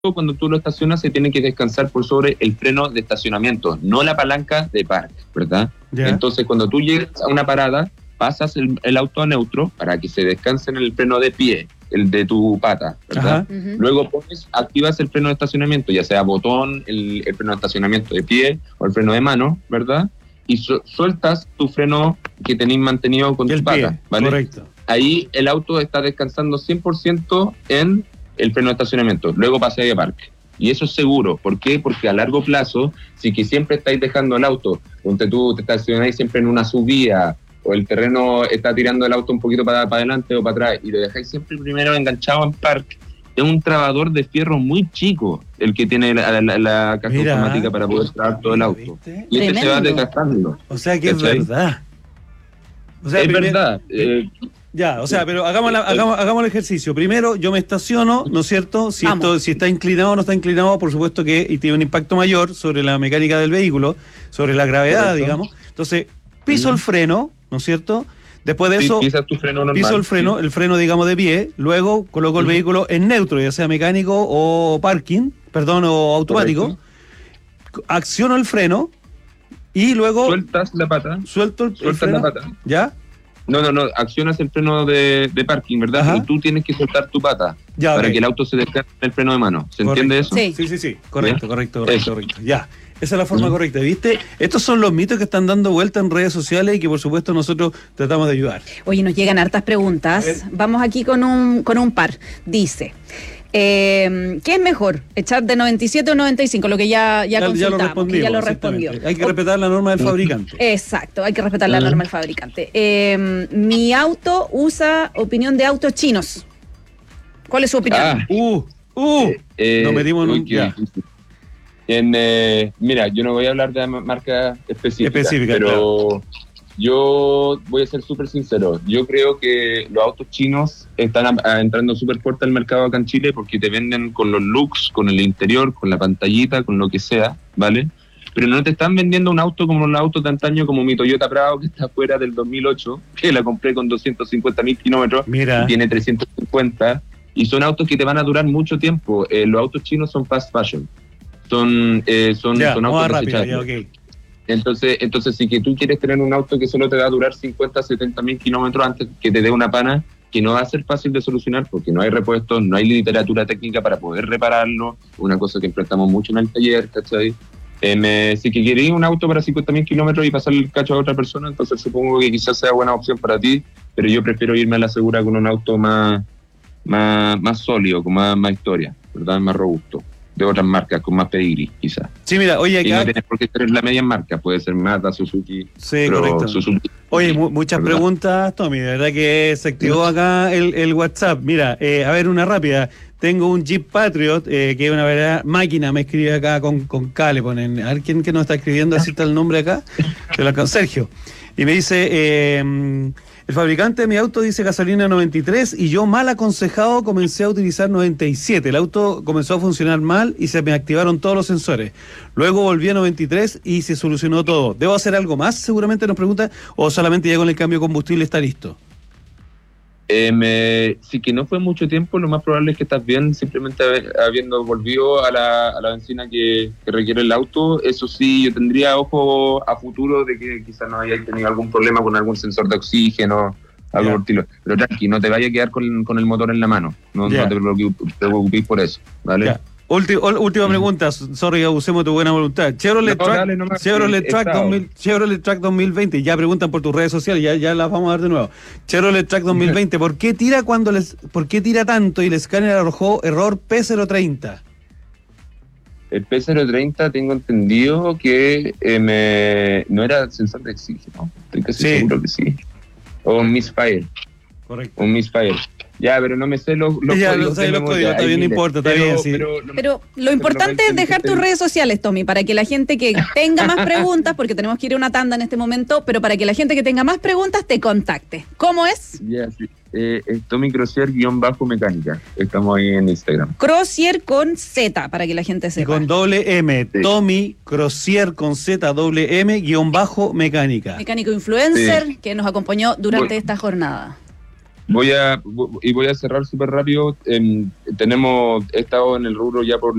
cuando tú lo estacionas se tiene que descansar por sobre el freno de estacionamiento, no la palanca de park, ¿verdad? Ya. Entonces, cuando tú llegas a una parada, pasas el auto a neutro para que se descanse en el freno de pie, el de tu pata, ¿verdad? Ajá. Luego activas el freno de estacionamiento, ya sea botón, el freno de estacionamiento de pie o el freno de mano, ¿verdad? Y sueltas tu freno que tenéis mantenido con El tu pie, pata, ¿vale? correcto. Ahí el auto está descansando 100% en el freno de estacionamiento. Luego pasa a parque. Y eso es seguro. ¿Por qué? Porque a largo plazo, si que siempre estáis dejando el auto, donde tú te estacionáis siempre en una subida, o el terreno está tirando el auto un poquito para adelante o para atrás, y lo dejáis siempre primero enganchado en parque, es un trabador de fierro muy chico el que tiene la caja automática para poder trabar todo el auto. ¿viste? Y este se va desgastando. O sea que es ¿Cachai? verdad. O sea, Es verdad. Ya, o sea, pero hagamos el ejercicio. Primero, yo me estaciono, ¿no es cierto? Si está inclinado o no está inclinado, por supuesto que y tiene un impacto mayor sobre la mecánica del vehículo, sobre la gravedad, Correcto. digamos. Entonces, piso el freno, ¿no es cierto? Después de eso, pisas tu freno normal, piso el freno, digamos, de pie, luego coloco el vehículo en neutro, ya sea mecánico o o automático. Correcto. Acciono el freno y luego Sueltas la pata. suelto el Sueltas freno. la pata. ¿Ya? No, accionas el freno de parking, ¿verdad? Ajá. Pero tú tienes que soltar tu pata Ya, para ok. que el auto se descanse en el freno de mano. ¿Se entiende eso? Sí. Sí. Correcto. Eso. Ya. Esa es la forma correcta, ¿viste? Estos son los mitos que están dando vuelta en redes sociales y que por supuesto nosotros tratamos de ayudar. Oye, nos llegan hartas preguntas. Vamos aquí con un par. Dice, ¿qué es mejor? ¿Echar de 97 o 95? Lo que ya consultamos, que ya lo respondió. Hay que respetar la norma del fabricante. Exacto, hay que respetar la norma del fabricante. Mi auto usa opinión de autos chinos. ¿Cuál es su opinión? Nos metimos en un... qué ya. difícil. Mira, yo no voy a hablar de marca específica, pero claro. yo voy a ser súper sincero. Yo creo que los autos chinos están entrando súper fuerte al mercado acá en Chile porque te venden con los looks, con el interior, con la pantallita, con lo que sea, ¿vale? Pero no te están vendiendo un auto como un auto de antaño como mi Toyota Prado, que está fuera del 2008, que la compré con 250.000 kilómetros, Mira. y tiene 350, y son autos que te van a durar mucho tiempo. Los autos chinos son fast fashion. Son autos rápido, desechables. Entonces, si que tú quieres tener un auto que solo te va a durar 50, 70.000 kilómetros antes que te dé una pana, que no va a ser fácil de solucionar porque no hay repuestos, no hay literatura técnica para poder repararlo, una cosa que enfrentamos mucho en el taller, ¿cachai? Si que queréis un auto para 50.000 kilómetros y pasarle el cacho a otra persona, entonces supongo que quizás sea buena opción para ti, pero yo prefiero irme a la segura con un auto más sólido, con más historia, ¿verdad? Más robusto. De otras marcas con más pedigrí, quizás. Sí, mira, oye, acá... Y no tienes por qué ser la media marca, puede ser Mazda, Suzuki. Sí, correcto. Suzuki, oye, muchas ¿verdad? Preguntas, Tommy, de verdad que se activó acá el WhatsApp. Mira, a ver, una rápida. Tengo un Jeep Patriot, que es una verdadera máquina, me escribe acá con K, le ponen. A ver, ¿quién que nos está escribiendo? Así está el nombre acá. Sergio. Y me dice... el fabricante de mi auto dice gasolina 93 y yo mal aconsejado comencé a utilizar 97. El auto comenzó a funcionar mal y se me activaron todos los sensores. Luego volví a 93 y se solucionó todo. ¿Debo hacer algo más? Seguramente nos pregunta, o solamente ya con el cambio de combustible está listo. Si que no fue mucho tiempo, lo más probable es que estás bien, simplemente habiendo volvido a la benzina que requiere el auto. Eso sí, yo tendría ojo a futuro de que quizás no hayáis tenido algún problema con algún sensor de oxígeno, algo por el estilo. Pero tranqui, no te vayas a quedar con el motor en la mano, no te preocupes por eso, ¿vale? Ya. Última pregunta, sorry, abusemos de tu buena voluntad. Chevrolet Track 2020, ya preguntan por tus redes sociales, ya las vamos a dar de nuevo. Chevrolet Track 2020, ¿por qué tira tanto y el escáner arrojó error P030? El P030 tengo entendido que no era sensor de oxígeno, estoy casi seguro que sí. O un misfire. Correcto. Un misfire. Ya, pero no me sé los códigos. Está bien, no importa, está bien, sí. Pero lo importante es dejar tus redes sociales, Tommy, para que la gente que tenga más preguntas, porque tenemos que ir a una tanda en este momento, pero para que la gente que tenga más preguntas te contacte. ¿Cómo es? Ya, sí. Tommy Crozier-mecánica. Estamos ahí en Instagram. Crozier con Z, para que la gente sepa. Y con doble M, sí. Tommy Crozier con Z, doble M, _mecánica. Mecánico influencer, sí, que nos acompañó durante esta jornada. Voy a cerrar súper rápido. He estado en el rubro ya por